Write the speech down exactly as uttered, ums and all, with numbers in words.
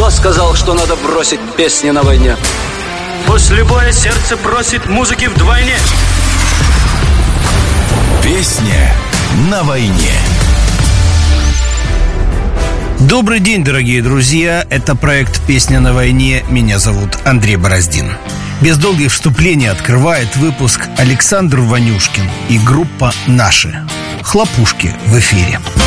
Кто сказал, что надо бросить песни на войне? После боя сердце просит музыки вдвойне. Песня на войне. Добрый день, дорогие друзья. Это проект «Песня на войне». Меня зовут Андрей Бороздин. Без долгих вступлений открывает выпуск Александр Ванюшкин и группа «Наши». «Хлопушки» в эфире.